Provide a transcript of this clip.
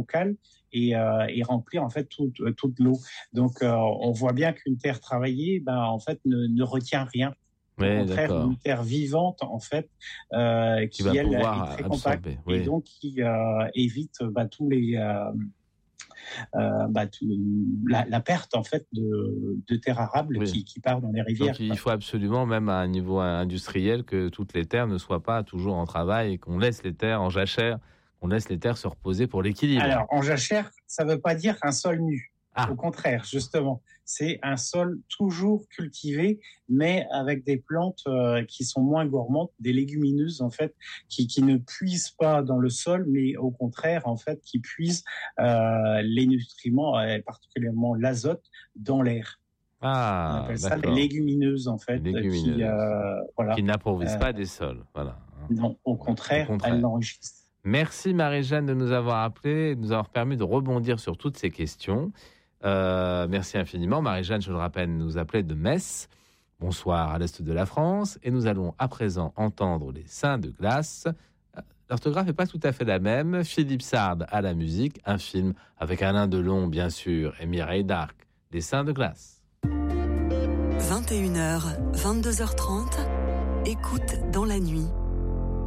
focale et remplir en fait toute l'eau. Donc on voit bien qu'une terre travaillée, en fait, ne retient rien. Au contraire, d'accord. une terre vivante, en fait, Qui va elle pouvoir est très absorber. compacte Oui. et donc qui évite tous les la perte en fait de terres arables Oui. qui part dans les rivières. Donc il faut absolument, même à un niveau industriel, que toutes les terres ne soient pas toujours en travail et qu'on laisse les terres en jachère, qu'on laisse les terres se reposer pour l'équilibre. Alors, en jachère, ça ne veut pas dire un sol nu. Ah. Au contraire, justement, c'est un sol toujours cultivé, mais avec des plantes qui sont moins gourmandes, des légumineuses en fait, qui ne puisent pas dans le sol, mais au contraire en fait, qui puisent les nutriments, particulièrement l'azote, dans l'air. On appelle ça les légumineuses en fait, qui n'appauvrissent pas des sols. Voilà. Non, au contraire, elles l'enrichissent. Merci Marie-Jeanne de nous avoir appelés et de nous avoir permis de rebondir sur toutes ces questions. Merci infiniment. Marie-Jeanne, je le rappelle, nous appelait de Metz. Bonsoir à l'est de la France. Et nous allons à présent entendre les Saints de glace. L'orthographe n'est pas tout à fait la même. Philippe Sard à la musique. Un film avec Alain Delon, bien sûr, et Mireille d'Arc. Les Saints de glace. 21h, 22h30. Écoute dans la nuit.